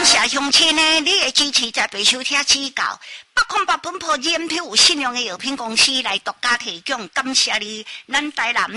谢乡亲呢，你的支持才被收听指教。808本铺染皮有信用的药品公司来独家提供，感谢你，咱台南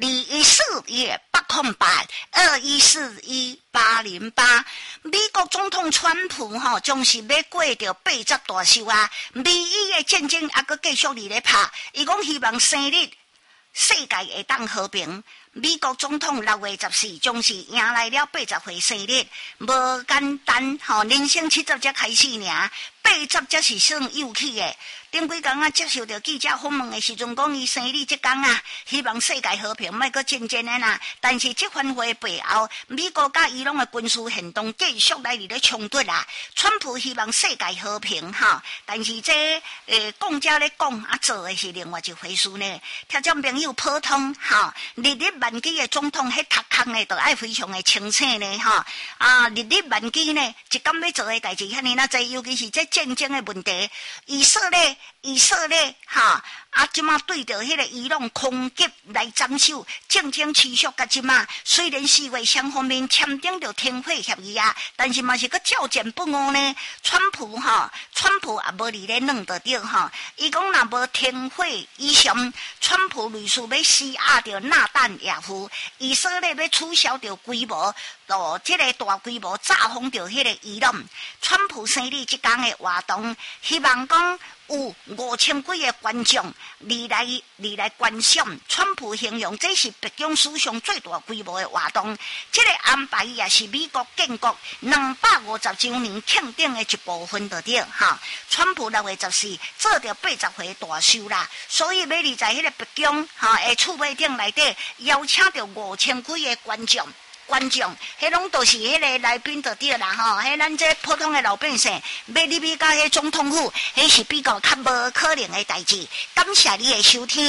2141-8082141-808。美国总统川普总是要过着80大寿啊，美伊的战争还阁继续伫咧拍，伊讲希望生日世界会当和平。美国总统6月14总是迎来了80岁生日，无简单人生70才开始尔，80才是算有气的。顶几天接受到记者访问的时阵，讲伊生日这天希望世界和平，莫阁战争的啦。但是这番话背后，美国甲伊朗的军事行动继续来伫咧冲突啦。川普希望世界和平但是这讲者咧讲做的是另外一回事呢。听众朋友普通日日万机的总统，迄读空的都爱非常的清醒呢日日万机呢，一天要做的代志遐尼那侪，尤其是这战争的问题，以色列即马对着迄个伊朗空袭来斩首，战争持续到即马。虽然4月双方面签订着停火协议但是嘛是个照战不误呢。川普也无伫咧软着着伊讲若无停火以上，川普类似要施压着纳旦亚夫，以色列要取消着规模这个大规模炸轰着迄个伊朗。川普生日即天的活动，希望讲有5000几个观众来观赏。川普形容这是北京史上最大规模的活动，这个安排也是美国建国250周年庆典的一部分就对川普6月14做着80岁大寿啦，所以要伫在迄个北京的厝尾顶内底邀请着5000几个观众，迄拢都是迄个来宾就对啦迄咱这普通的老百姓要入去到迄总统府，迄是比较较无可能的代志。感谢你的收听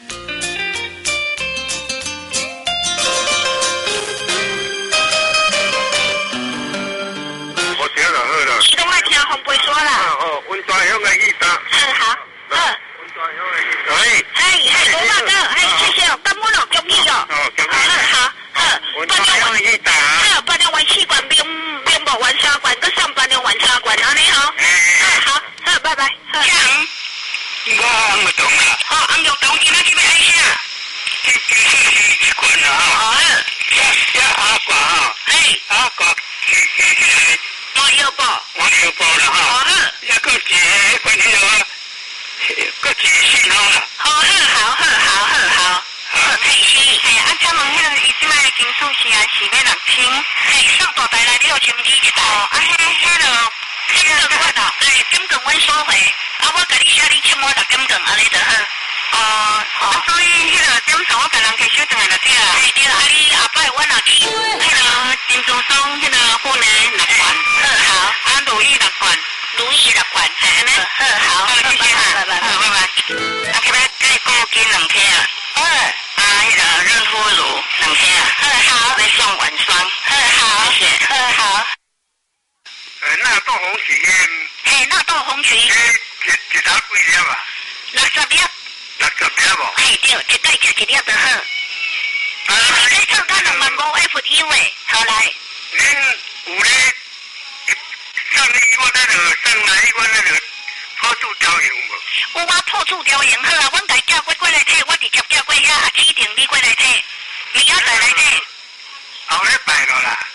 我听就好了。 你拢爱听红杯沙啦。 温泉乡的意思。 好。 温泉乡的意思。 嘿，罗大哥，谢谢，感恩哦，恭喜哦。好。半年完试馆，兵部完沙馆，搁上半年完沙馆，安尼好，拜拜。 我唔懂啦。 红玉堂今仔日要爱啥？ 一款啦。阿瓜阿瓜， 我腰部啦也个一款个几信啦。 好。嘿，请问迄个伊即摆的金属是是要6000，上大台来6200一台。迄个我啦，点讲阮收回，我甲你写你签我6点钟，安尼就好。所以迄个点数我甲人家收转来就对啦。对啦，你后摆我若去迄个珍珠松迄个粉的6罐，好，如意6罐，安尼，好，谢谢拜。今摆再过斤2天迄个润肤乳2天好，再送晚霜，好，谢谢，好。 纳豆红曲纳豆红曲， 一头几粒啊 ？60粒。 60粒无？ 对，一袋吃1粒就好。你这看25000F 优惠，好来。 恁有咧送伊我那个送来我那个破处雕油无？ 有破处雕油好阮家叫过来摕，我直接叫过遐，指定你过来摕，明仔载来摕。 后礼拜了啦。